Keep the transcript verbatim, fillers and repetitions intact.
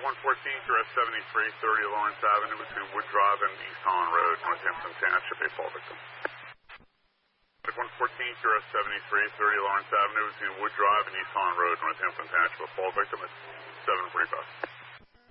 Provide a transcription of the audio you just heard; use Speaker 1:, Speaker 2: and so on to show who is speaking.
Speaker 1: one fourteen, Q R S seventy-three thirty Lawrence Avenue between Wood Drive and East Holland Road, Northampton Township, a fall victim. one fourteen, Q R S seventy-three thirty Lawrence Avenue between Wood Drive and East Holland Road, Northampton Township, a fall victim at seven forty-five.